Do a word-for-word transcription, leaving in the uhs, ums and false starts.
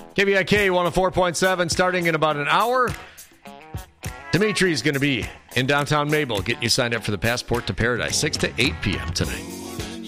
K B I K one oh four point seven starting in about an hour. Dimitri's going to be in downtown Mabel getting you signed up for the Passport to Paradise, six to eight p.m. tonight.